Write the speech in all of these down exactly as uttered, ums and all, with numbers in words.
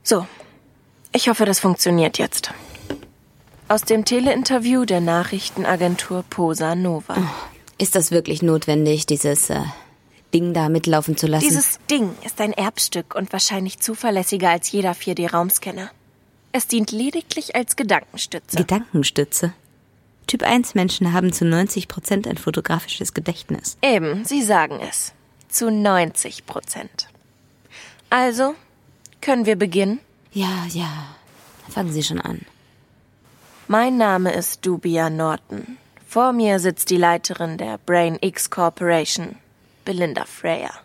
So, ich hoffe, das funktioniert jetzt. Aus dem Teleinterview der Nachrichtenagentur Posa Nova. Oh, ist das wirklich notwendig, dieses äh, Ding da mitlaufen zu lassen? Dieses Ding ist ein Erbstück und wahrscheinlich zuverlässiger als jeder vier D-Raumscanner. Es dient lediglich als Gedankenstütze. Gedankenstütze? Typ eins Menschen haben zu neunzig Prozent ein fotografisches Gedächtnis. Eben, Sie sagen es. Zu neunzig Prozent. Also, können wir beginnen? Ja, ja. Fangen Sie schon an. Mein Name ist Dubia Norton. Vor mir sitzt die Leiterin der Brain X Corporation, Belinda Freya.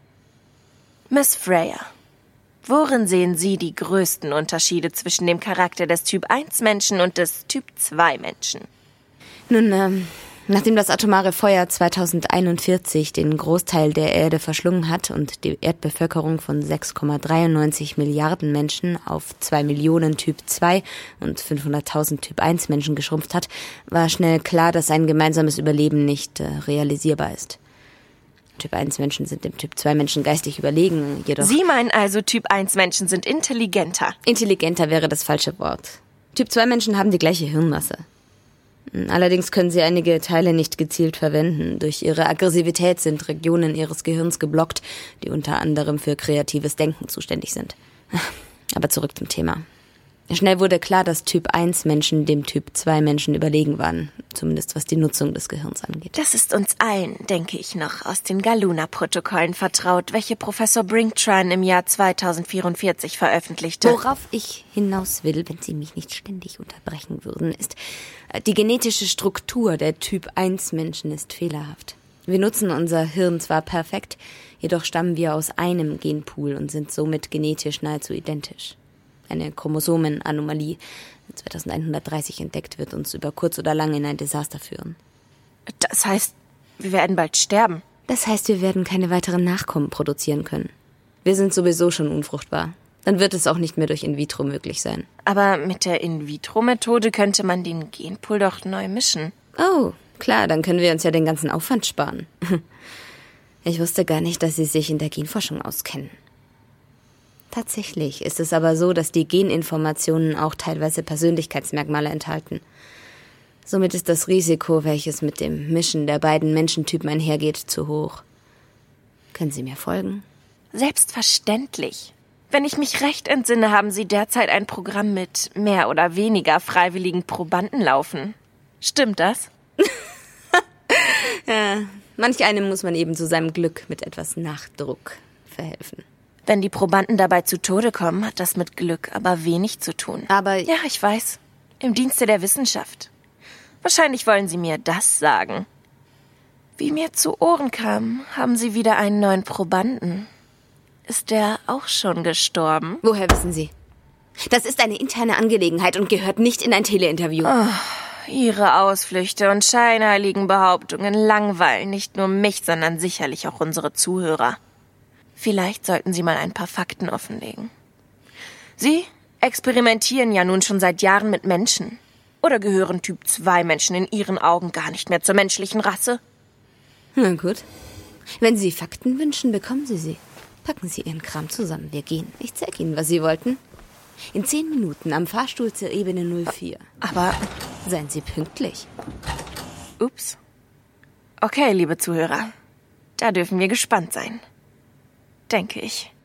Miss Freya, worin sehen Sie die größten Unterschiede zwischen dem Charakter des Typ eins Menschen und des Typ zwei Menschen? Nun, ähm, nachdem das atomare Feuer zweitausendeinundvierzig den Großteil der Erde verschlungen hat und die Erdbevölkerung von sechs Komma dreiundneunzig Milliarden Menschen auf zwei Millionen Typ zwei und fünfhunderttausend Typ eins Menschen geschrumpft hat, war schnell klar, dass ein gemeinsames Überleben nicht äh, realisierbar ist. Typ eins Menschen sind dem Typ zwei Menschen geistig überlegen, jedoch... Sie meinen also, Typ eins Menschen sind intelligenter? Intelligenter wäre das falsche Wort. Typ zwei Menschen haben die gleiche Hirnmasse. Allerdings können sie einige Teile nicht gezielt verwenden. Durch ihre Aggressivität sind Regionen ihres Gehirns geblockt, die unter anderem für kreatives Denken zuständig sind. Aber zurück zum Thema. Schnell wurde klar, dass Typ eins Menschen dem Typ zwei Menschen überlegen waren, zumindest was die Nutzung des Gehirns angeht. Das ist uns allen, denke ich noch, aus den Galuna-Protokollen vertraut, welche Professor Brinktran im Jahr zweitausendvierundvierzig veröffentlichte. Worauf ich hinaus will, wenn Sie mich nicht ständig unterbrechen würden, ist, die genetische Struktur der Typ eins Menschen ist fehlerhaft. Wir nutzen unser Hirn zwar perfekt, jedoch stammen wir aus einem Genpool und sind somit genetisch nahezu identisch. Eine Chromosomenanomalie, zweitausendeinhundertdreißig entdeckt, wird uns über kurz oder lang in ein Desaster führen. Das heißt, wir werden bald sterben? Das heißt, wir werden keine weiteren Nachkommen produzieren können. Wir sind sowieso schon unfruchtbar. Dann wird es auch nicht mehr durch In-vitro möglich sein. Aber mit der In-vitro-Methode könnte man den Genpool doch neu mischen. Oh, klar, dann können wir uns ja den ganzen Aufwand sparen. Ich wusste gar nicht, dass Sie sich in der Genforschung auskennen. Tatsächlich ist es aber so, dass die Geninformationen auch teilweise Persönlichkeitsmerkmale enthalten. Somit ist das Risiko, welches mit dem Mischen der beiden Menschentypen einhergeht, zu hoch. Können Sie mir folgen? Selbstverständlich. Wenn ich mich recht entsinne, haben Sie derzeit ein Programm mit mehr oder weniger freiwilligen Probanden laufen. Stimmt das? Ja, manch einem muss man eben zu seinem Glück mit etwas Nachdruck verhelfen. Wenn die Probanden dabei zu Tode kommen, hat das mit Glück aber wenig zu tun. Aber... Ja, ich weiß. Im Dienste der Wissenschaft. Wahrscheinlich wollen Sie mir das sagen. Wie mir zu Ohren kam, haben Sie wieder einen neuen Probanden. Ist der auch schon gestorben? Woher wissen Sie? Das ist eine interne Angelegenheit und gehört nicht in ein Teleinterview. Oh, Ihre Ausflüchte und scheinheiligen Behauptungen langweilen nicht nur mich, sondern sicherlich auch unsere Zuhörer. Vielleicht sollten Sie mal ein paar Fakten offenlegen. Sie experimentieren ja nun schon seit Jahren mit Menschen. Oder gehören Typ zwei Menschen in Ihren Augen gar nicht mehr zur menschlichen Rasse? Na gut. Wenn Sie Fakten wünschen, bekommen Sie sie. Packen Sie Ihren Kram zusammen, wir gehen. Ich zeig Ihnen, was Sie wollten. In zehn Minuten am Fahrstuhl zur Ebene null vier. Aber seien Sie pünktlich. Ups. Okay, liebe Zuhörer. Da dürfen wir gespannt sein. Denke ich.